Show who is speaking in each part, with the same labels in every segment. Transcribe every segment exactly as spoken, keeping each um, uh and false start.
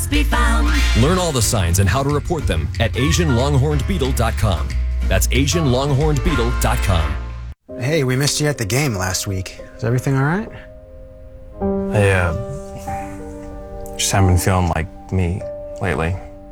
Speaker 1: must be found.
Speaker 2: Learn all the signs and how to report them at Asian Longhorned Beetle dot com. That's Asian Longhorned Beetle dot com.
Speaker 3: Hey, we missed you at the game last week. Is everything all right?
Speaker 4: I, uh, just haven't been feeling like me lately.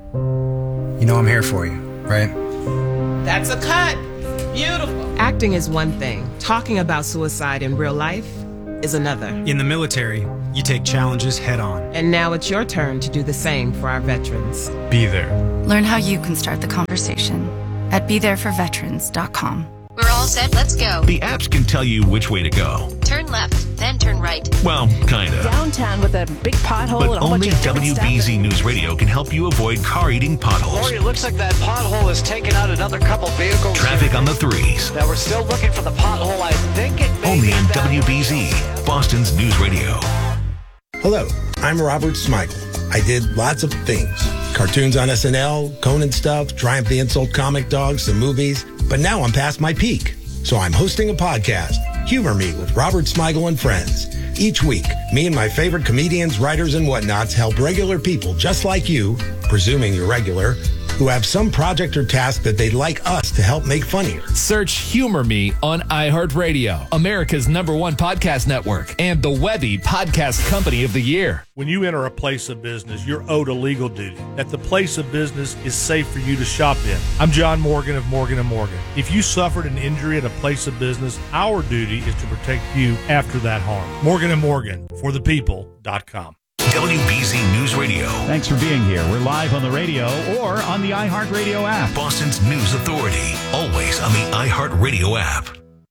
Speaker 3: You know I'm here for you, right?
Speaker 5: That's a cut. Beautiful. Acting is one thing. Talking about suicide in real life is another.
Speaker 6: In the military, you take challenges head on.
Speaker 5: And now it's your turn to do the same for our veterans.
Speaker 6: Be there.
Speaker 7: Learn how you can start the conversation at be there for veterans dot com.
Speaker 8: We're all set, let's go.
Speaker 9: The apps can tell you which way to go.
Speaker 8: Turn left, then turn right.
Speaker 9: Well, kinda.
Speaker 10: Downtown with a big pothole.
Speaker 9: But
Speaker 10: and a whole
Speaker 9: only
Speaker 10: bunch of
Speaker 9: W B Z News Radio can help you avoid car-eating potholes.
Speaker 11: Lori, it looks like that pothole has taken out another couple vehicles.
Speaker 9: Traffic on the threes.
Speaker 11: Now we're still looking for the pothole. I think it may
Speaker 9: Only
Speaker 11: be
Speaker 9: on
Speaker 11: down
Speaker 9: W B Z,
Speaker 11: here.
Speaker 9: Boston's News Radio.
Speaker 12: Hello, I'm Robert Smigel. I did lots of things. Cartoons on S N L, Conan stuff, Triumph the Insult comic dogs, some movies. But now I'm past my peak. So I'm hosting a podcast, Humor Me with Robert Smigel and Friends. Each week, me and my favorite comedians, writers, and whatnots help regular people just like you, presuming you're regular, who have some project or task that they'd like us to help make funnier.
Speaker 13: Search Humor Me on iHeartRadio, America's number one podcast network, and the Webby Podcast Company of the Year.
Speaker 14: When you enter a place of business, you're owed a legal duty, that the place of business is safe for you to shop in. I'm John Morgan of Morgan and Morgan. If you suffered an injury at a place of business, our duty is to protect you after that harm. Morgan and Morgan, for the people dot com.
Speaker 9: W B Z News Radio.
Speaker 15: Thanks for being here. We're live on the radio or on the iHeartRadio app.
Speaker 9: Boston's News Authority. Always on the iHeartRadio app.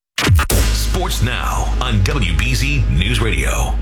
Speaker 9: Sports Now on W B Z News Radio.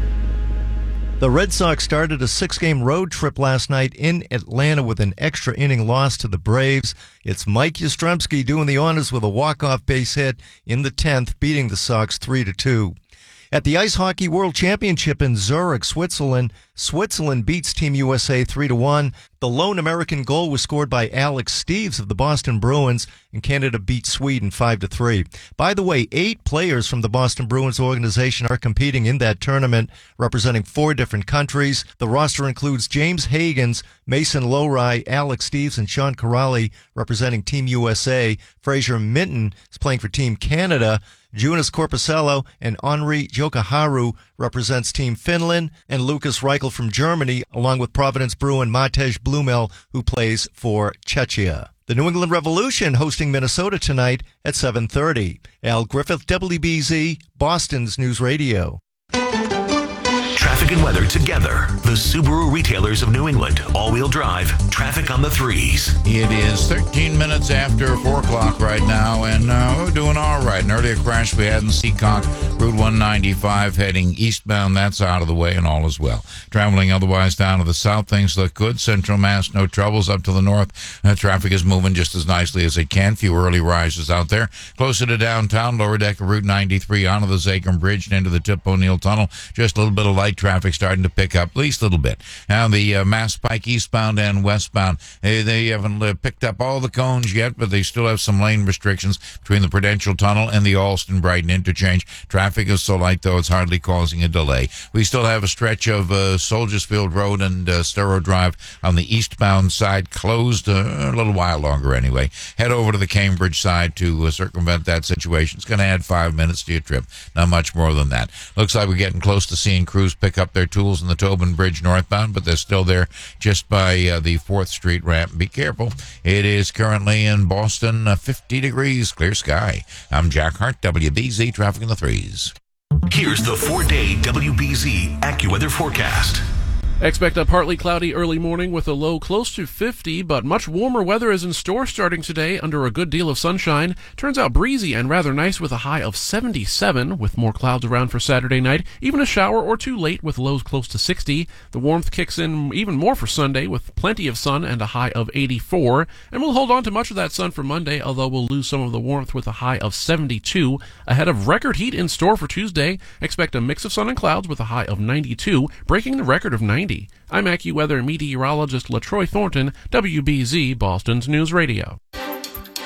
Speaker 16: The Red Sox started a six-game road trip last night in Atlanta with an extra inning loss to the Braves. It's Mike Yastrzemski doing the honors with a walk-off base hit in the tenth, beating the Sox three to two. At the Ice Hockey World Championship in Zurich, Switzerland, Switzerland beats Team U S A three to one. The lone American goal was scored by Alex Steeves of the Boston Bruins, and Canada beat Sweden five to three. By the way, eight players from the Boston Bruins organization are competing in that tournament, representing four different countries. The roster includes James Hagens, Mason Lowry, Alex Steeves, and Sean Corrali representing Team U S A. Fraser Minton is playing for Team Canada. Jonas Corposello and Henri Jokiharju represents Team Finland, and Lucas Reichel from Germany, along with Providence Bruin Matej Blumel, who plays for Czechia. The New England Revolution hosting Minnesota tonight at seven thirty. Al Griffith, W B Z, Boston's News Radio.
Speaker 9: Traffic and weather together. The Subaru retailers of New England. All-wheel drive. Traffic on the threes.
Speaker 17: It is thirteen minutes after four o'clock right now, and uh, we're doing all right. An earlier crash we had in Seekonk, Route one ninety-five, heading eastbound. That's out of the way, and all is well. Traveling otherwise down to the south, things look good. Central Mass, no troubles. Up to the north, uh, traffic is moving just as nicely as it can. Few early rises out there. Closer to downtown, lower deck of Route ninety-three, onto the Zakim Bridge and into the Tip O'Neill Tunnel. Just a little bit of light traffic starting to pick up, at least a little bit. Now, the uh, Mass Pike eastbound and westbound, they, they haven't uh, picked up all the cones yet, but they still have some lane restrictions between the Prudential Tunnel and the Alston-Brighton interchange. Traffic is so light, though, it's hardly causing a delay. We still have a stretch of uh, Soldiers Field Road and uh, Stero Drive on the eastbound side closed uh, a little while longer anyway. Head over to the Cambridge side to uh, circumvent that situation. It's going to add five minutes to your trip. Not much more than that. Looks like we're getting close to seeing crews pick up their tools in the Tobin Bridge northbound, but they're still there just by uh, the fourth Street ramp. Be careful. It is currently in Boston, uh, fifty degrees, clear sky. I'm Jack Hart, W B Z, traffic in the threes.
Speaker 9: Here's the four-day W B Z AccuWeather forecast.
Speaker 18: Expect a partly cloudy early morning with a low close to fifty, but much warmer weather is in store starting today under a good deal of sunshine. Turns out breezy and rather nice with a high of seventy-seven, with more clouds around for Saturday night. Even a shower or two late with lows close to sixty. The warmth kicks in even more for Sunday with plenty of sun and a high of eighty-four. And we'll hold on to much of that sun for Monday, although we'll lose some of the warmth with a high of seventy-two. Ahead of record heat in store for Tuesday, expect a mix of sun and clouds with a high of ninety-two, breaking the record of ninety. I'm AccuWeather meteorologist LaTroy Thornton, W B Z, Boston's News Radio.